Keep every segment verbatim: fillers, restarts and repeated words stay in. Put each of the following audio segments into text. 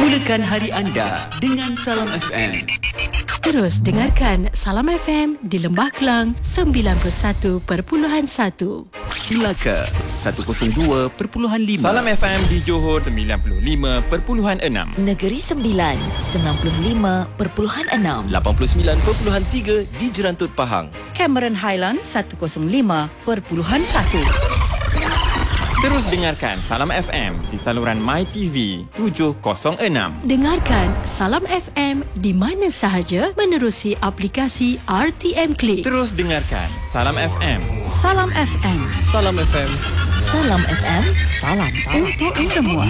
Mulakan hari anda dengan Salam F M. Terus dengarkan Salam F M di Lembah Kelang sembilan puluh satu perpuluhan satu. Melaka seratus dua perpuluhan lima. Salam F M di Johor sembilan puluh lima perpuluhan enam. Negeri Sembilan sembilan puluh lima perpuluhan enam. lapan puluh sembilan perpuluhan tiga di Jerantut Pahang. Cameron Highland seratus lima perpuluhan satu. Terus dengarkan Salam F M di saluran MyTV tujuh kosong enam. Dengarkan Salam F M di mana sahaja menerusi aplikasi R T M Click. Terus dengarkan Salam F M. Salam F M. Salam F M. Salam F M. Salam Untuk semua.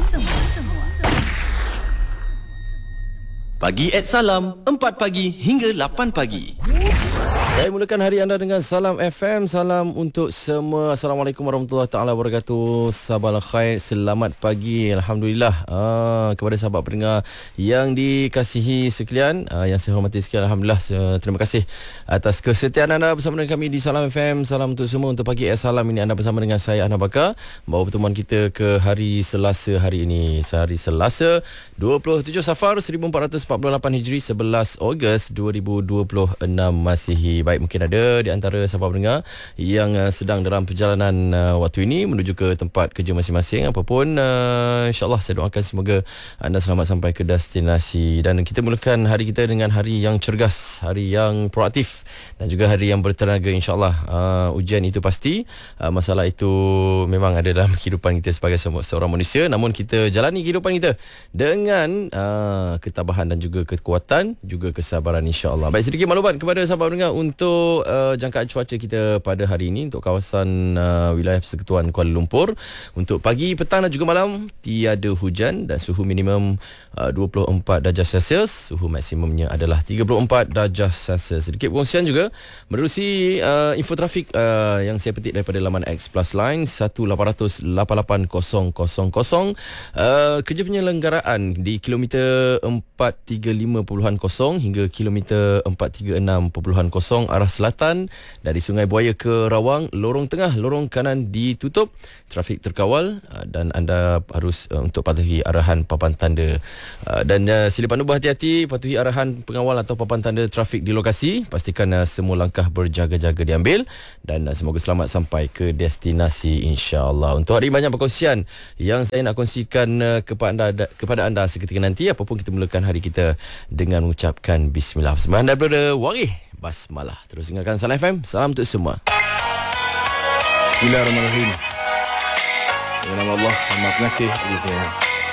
Pagi at Salam, empat pagi hingga lapan pagi. Saya mulakan hari anda dengan Salam F M. Salam untuk semua. Assalamualaikum warahmatullahi taala wabarakatuh. Sabal khair, selamat pagi. Alhamdulillah uh, kepada sahabat pendengar yang dikasihi sekalian, uh, yang saya hormati sekalian. Alhamdulillah, uh, terima kasih atas kesetiaan anda bersama dengan kami di Salam F M. Salam untuk semua. Untuk pagi at Salam ini anda bersama dengan saya Ahna Bakar, bawa pertemuan kita ke hari Selasa hari ini. Hari Selasa dua puluh tujuh Safar seribu empat ratus empat puluh lapan Hijri, sebelas Ogos dua ribu dua puluh enam Masihi. Baik, mungkin ada di antara sahabat pendengar yang uh, sedang dalam perjalanan uh, waktu ini menuju ke tempat kerja masing-masing. Apapun, uh, insyaAllah saya doakan semoga anda selamat sampai ke destinasi. Dan kita mulakan hari kita dengan hari yang cergas, hari yang proaktif dan juga hari yang bertenaga, insyaAllah. Uh, ujian itu pasti, uh, masalah itu memang ada dalam kehidupan kita sebagai seorang manusia. Namun kita jalani kehidupan kita dengan uh, ketabahan dan juga kekuatan, juga kesabaran, insyaAllah. Baik, sedikit maklumat kepada sahabat pendengar untuk uh, jangkaan cuaca kita pada hari ini untuk kawasan uh, wilayah Persekutuan Kuala Lumpur. Untuk pagi, petang dan juga malam tiada hujan dan suhu minimum uh, dua puluh empat darjah Celsius, suhu maksimumnya adalah tiga puluh empat darjah Celsius. Sedikit perkongsian juga menerusi uh, info trafik uh, yang saya petik daripada laman X Plus Line satu lapan kosong lapan lapan kosong kosong kosong. Uh, kerja penyelenggaraan di kilometer empat tiga lima perpuluhan kosong hingga kilometer empat tiga enam perpuluhan kosong arah selatan dari Sungai Buaya ke Rawang, lorong tengah, lorong kanan ditutup, trafik terkawal uh, dan anda harus uh, untuk patuhi arahan papan tanda. Uh, dan uh, sila pandu berhati-hati, patuhi arahan pengawal atau papan tanda trafik di lokasi. Pastikan uh, semua langkah berjaga-jaga diambil dan uh, semoga selamat sampai ke destinasi, insya-Allah. Untuk hari banyak perkongsian yang saya nak kongsikan uh, kepada anda, kepada anda seketika nanti. Apapun, kita mulakan hari kita dengan mengucapkan bismillah. Sembahan daripada Warih Basmalah. Terus dengarkan Salam F M. Salam untuk semua. Bismillahirrahmanirrahim. Dengan nama Allah, Maha Pengasih, Lagi Penyayang.